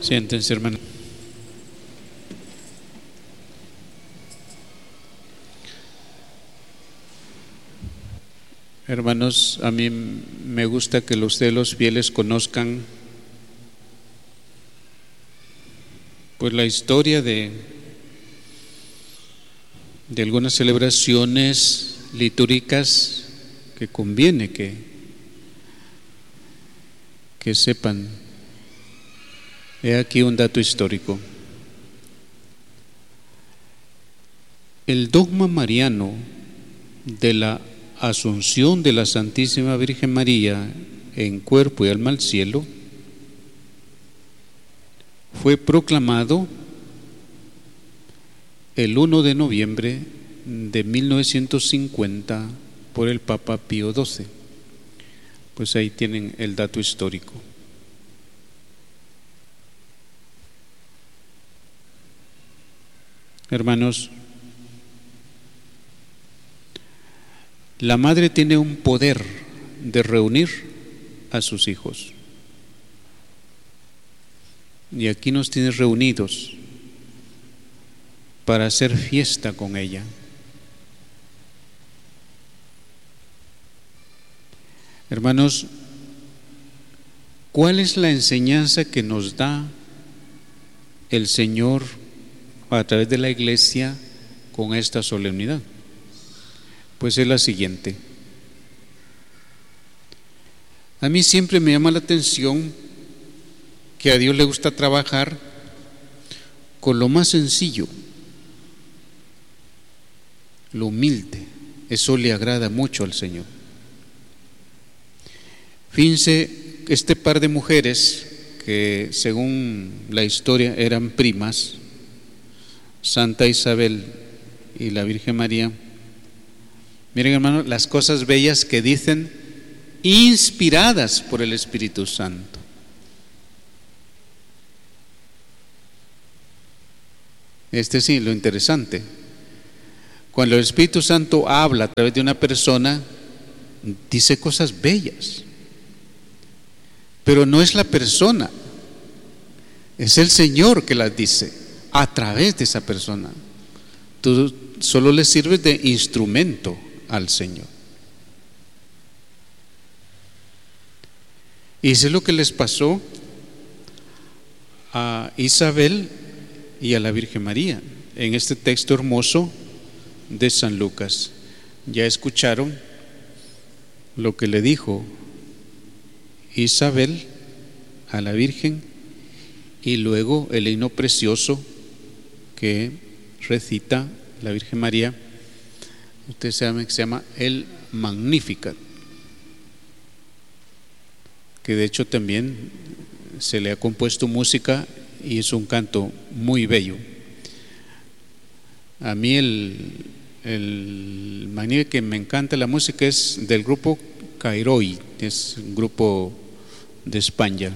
Siéntense, hermano. Hermanos, a mí me gusta que ustedes los fieles conozcan pues la historia de algunas celebraciones litúrgicas que conviene que sepan. He aquí un dato histórico. El dogma mariano de la Asunción de la Santísima Virgen María en cuerpo y alma al cielo fue proclamado el 1 de noviembre de 1950 por el Papa Pío XII. Pues ahí tienen el dato histórico. Hermanos, la madre tiene un poder de reunir a sus hijos. Y aquí nos tiene reunidos para hacer fiesta con ella. Hermanos, ¿cuál es la enseñanza que nos da el Señor a través de la Iglesia con esta solemnidad? Pues es la siguiente. A mí siempre me llama la atención que a Dios le gusta trabajar con lo más sencillo, lo humilde. Eso le agrada mucho al Señor. Fíjense, este par de mujeres que según la historia eran primas, Santa Isabel y la Virgen María. Miren, hermanos, las cosas bellas que dicen, inspiradas por el Espíritu Santo. Sí, lo interesante. Cuando el Espíritu Santo habla a través de una persona, dice cosas bellas. Pero no es la persona, es el Señor que las dice a través de esa persona. Tú solo le sirves de instrumento al Señor. Y eso es lo que les pasó a Isabel y a la Virgen María en este texto hermoso de San Lucas. Ya escucharon lo que le dijo Isabel a la Virgen y luego el himno precioso que recita la Virgen María. Ustedes saben que se llama el Magnificat, que de hecho también se le ha compuesto música y es un canto muy bello. A mí el Magnificat que me encanta la música es del grupo Cairoi, es un grupo de España.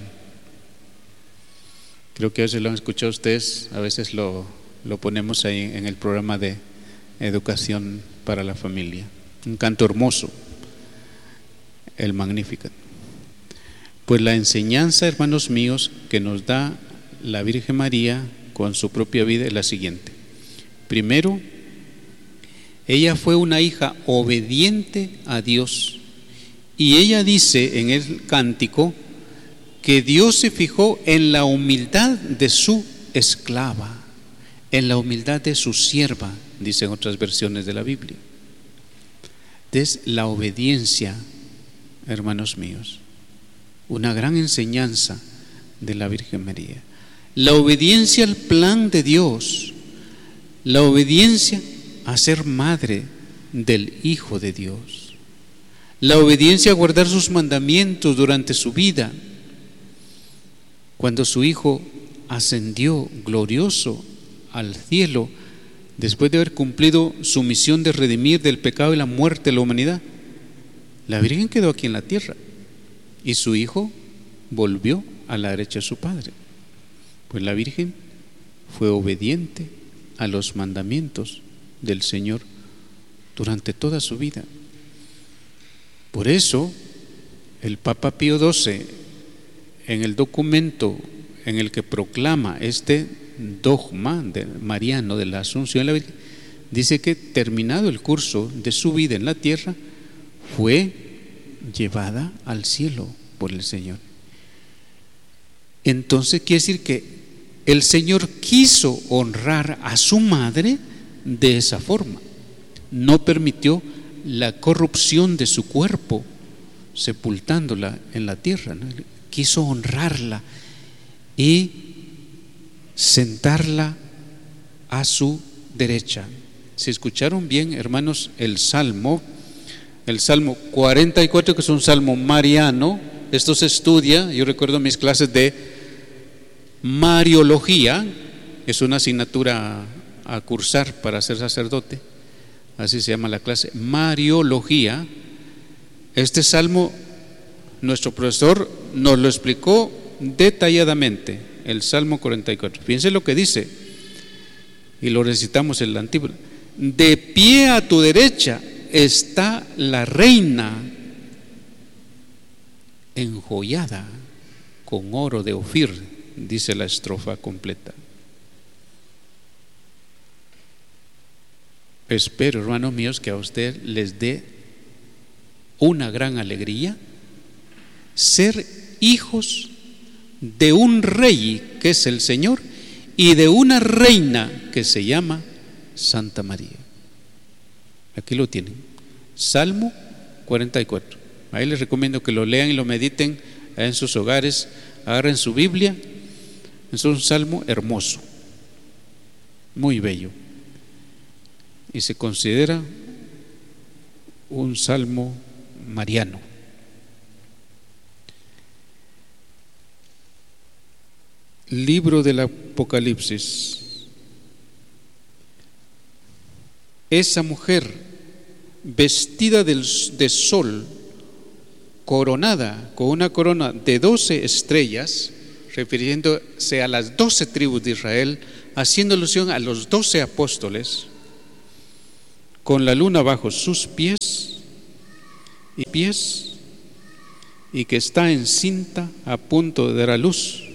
Creo que a veces lo han escuchado ustedes, a veces lo ponemos ahí en el programa de educación para la familia. Un canto hermoso, el Magnificat. Pues la enseñanza, hermanos míos, que nos da la Virgen María con su propia vida es la siguiente. Primero, ella fue una hija obediente a Dios, y ella dice en el cántico que Dios se fijó en la humildad de su esclava, en la humildad de su sierva, dicen otras versiones de la Biblia. Es la obediencia, hermanos míos, una gran enseñanza de la Virgen María. La obediencia al plan de Dios, la obediencia a ser madre del Hijo de Dios, la obediencia a guardar sus mandamientos durante su vida. Cuando su Hijo ascendió glorioso al cielo, después de haber cumplido su misión de redimir del pecado y la muerte de la humanidad, la Virgen quedó aquí en la tierra y su Hijo volvió a la derecha de su Padre. Pues la Virgen fue obediente a los mandamientos del Señor durante toda su vida. Por eso el Papa Pío XII, en el documento en el que proclama este dogma mariano de la Asunción de la Virgen, dice que terminado el curso de su vida en la tierra, fue llevada al cielo por el Señor. Entonces quiere decir que el Señor quiso honrar a su madre de esa forma. No permitió la corrupción de su cuerpo, sepultándola en la tierra, ¿no? Quiso honrarla y sentarla a su derecha. Si escucharon bien, hermanos, el Salmo 44, que es un salmo mariano, esto se estudia, yo recuerdo mis clases de Mariología, es una asignatura a cursar para ser sacerdote, así se llama la clase, Mariología. Este salmo, nuestro profesor nos lo explicó detalladamente, el Salmo 44. Fíjense lo que dice, y lo recitamos en la antigua: de pie a tu derecha está la reina, enjollada con oro de Ofir, dice la estrofa completa. Espero, hermanos míos, que a usted les dé una gran alegría ser hijos de un rey que es el Señor y de una reina que se llama Santa María. Aquí lo tienen, Salmo 44. Ahí les recomiendo que lo lean y lo mediten en sus hogares. Agarren su Biblia. Es un salmo hermoso, muy bello, y se considera un salmo mariano. Libro del Apocalipsis. Esa mujer vestida de sol, coronada con una corona de 12 estrellas, refiriéndose a las 12 tribus de Israel, haciendo alusión a los 12 apóstoles, con la luna bajo sus pies, y que está encinta a punto de dar a luz.